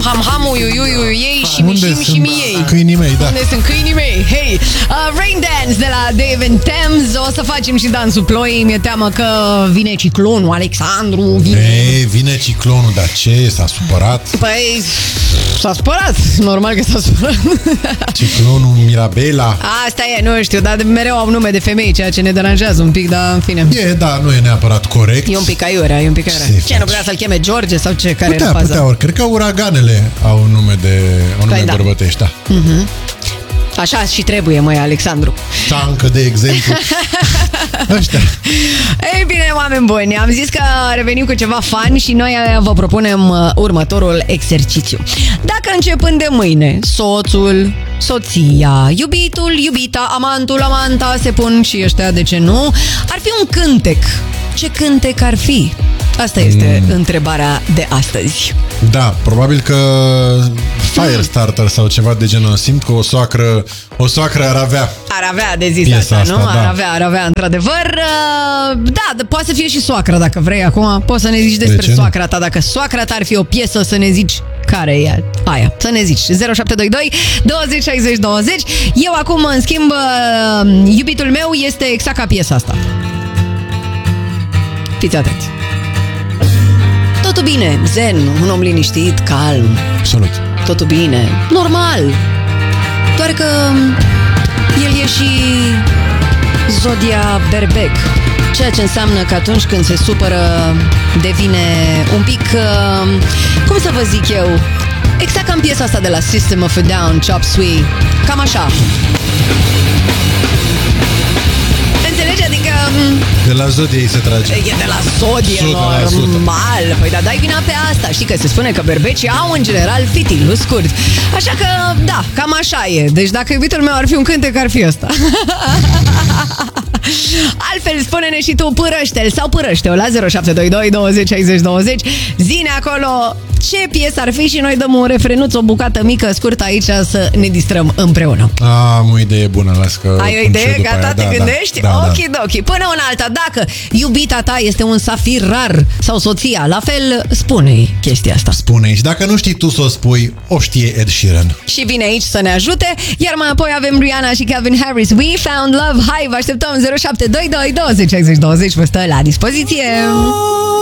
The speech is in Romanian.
ham-hamul, ei și mișim și miei. Câinii mei, da. Unde sunt câinii mei? Hei, Rain Dance de la Dave and Thames. O să facem și dansul ploii. Mi-e teamă că vine ciclonul, Alexandru. Vine ciclonul, dar ce? S-a supărat? Păi, s-a supărat. Normal că s-a supărat. Ciclonul Mirabela. Asta e, nu știu, dar mereu au nume de femei, ceea ce ne deranjează un pic, dar în fine. Da, nu e neapărat corect. E un pic aiurea, Ce, nu putea să-l cheme George sau ce? Care Putea, ori. Cred că uraganele au nume bărbătești, da. Așa și trebuie, măi, Alexandru. Tancă, de exemplu. Ăștia. Ei bine, oameni buni, am zis că revenim cu ceva fun și noi vă propunem următorul exercițiu. Dacă începând de mâine, soțul, soția, iubitul, iubita, amantul, amanta, se pun și ăștia, de ce nu, ar fi un cântec. Ce cântec ar fi? Asta este întrebarea de astăzi. Da, probabil că Firestarter sau ceva de genul. Simt că o soacră ar avea. Ar avea de zis asta, nu? Da. Ar avea, într-adevăr. Da, poate să fie și soacră, dacă vrei. Acum poți să ne zici despre soacra ta. Dacă soacra ta ar fi o piesă, să ne zici care e aia. Să ne zici. 0722 20 60 20. Eu acum, în schimb, iubitul meu este exact ca piesa asta. Fiți atenți. Totul bine, zen, un om liniștit, calm. Absolut. Totul bine, normal. Doar că el e și zodia berbec. Ceea ce înseamnă că atunci când se supără devine un pic, cum să vă zic eu, exact ca în piesa asta de la System of a Down, Chop Suey. Cam așa. Înțelegi? Adică... De la zodie se trage. E de la zodie, normal. Păi da, dai vina pe asta. Știi că se spune că berbecii au în general fitilul scurt. Așa că, da, cam așa e. Deci dacă iubitul meu ar fi un cântec, ar fi ăsta. Altfel, spune-ne și tu, părăște-l sau părăște-o la 0722 20 60 20. Zine acolo ce piesă ar fi și noi dăm un refrenuț, o bucată mică, scurtă aici să ne distrăm împreună. Am o idee bună, las că... Ai o idee? Gata, te gândești? Okidoki. Până una alta, dacă iubita ta este un safir rar sau soția, la fel, spune-i chestia asta. Spune-i. Și dacă nu știi tu să o spui, o știe Ed Sheeran. Și vine aici să ne ajute, iar mai apoi avem Rihanna și Calvin Harris. We found love. Hai, vă așteptăm 0722 20 60 20. Vă stă la dispoziție.